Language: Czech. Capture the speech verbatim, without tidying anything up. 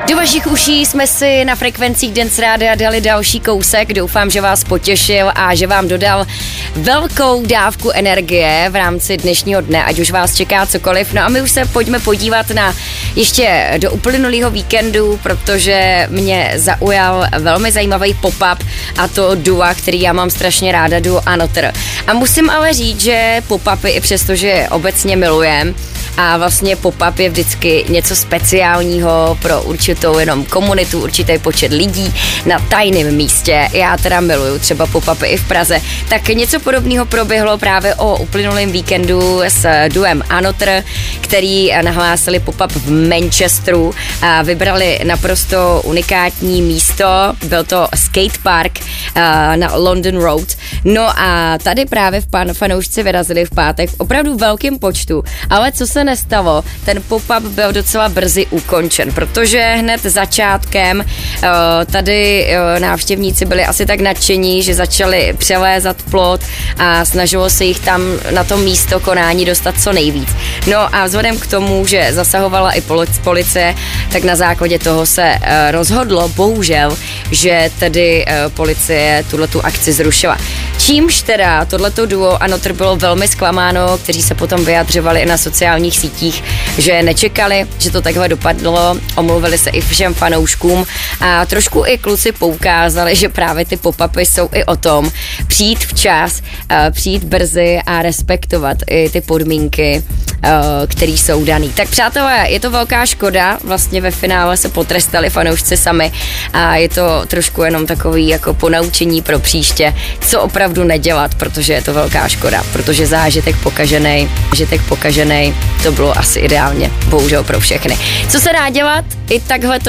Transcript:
Do vašich uší jsme si na frekvencích Dance Rádia dali další kousek. Doufám, že vás potěšil a že vám dodal velkou dávku energie v rámci dnešního dne, ať už vás čeká cokoliv. No a my už se pojďme podívat na ještě do uplynulého víkendu, protože mě zaujal velmi zajímavý pop-up, a to dua, který já mám strašně ráda, duo Another. A musím ale říct, že pop-upy, i přesto, že je obecně milujem, a vlastně pop-up je vždycky něco speciálního pro určitou jenom komunitu, určitý počet lidí na tajném místě. Já teda miluju třeba pop-upy i v Praze. Tak něco podobného proběhlo právě o uplynulém víkendu s duem Another, který nahlásili pop-up v Manchesteru a vybrali naprosto unikátní místo. Byl to skatepark na London Road. No a tady právě v pan, fanoušci vyrazili v pátek v opravdu velkém počtu, ale co se nestalo, ten pop-up byl docela brzy ukončen, protože hned začátkem uh, tady uh, návštěvníci byli asi tak nadšení, že začali přelézat plot a snažilo se jich tam na to místo konání dostat co nejvíc. No a vzhledem k tomu, že zasahovala i policie, tak na základě toho se uh, rozhodlo, bohužel, že tedy uh, policie tuhletu akci zrušila. Čímž teda tohleto duo Another bylo velmi zklamáno, kteří se potom vyjadřovali i na sociálních sítích, že nečekali, že to takhle dopadlo, omluvili se i všem fanouškům a trošku i kluci poukázali, že právě ty pop-upy jsou i o tom přijít včas, přijít brzy a respektovat i ty podmínky, které jsou daný. Tak přátelé, je to velká škoda, vlastně ve finále se potrestali fanoušci sami a je to trošku jenom takový jako ponaučení pro příště, co opravdu nedělat, protože je to velká škoda, protože zážitek pokažený, zážitek pokažený, to bylo asi ideálně, bohužel pro všechny. Co se dá dělat? I takhle to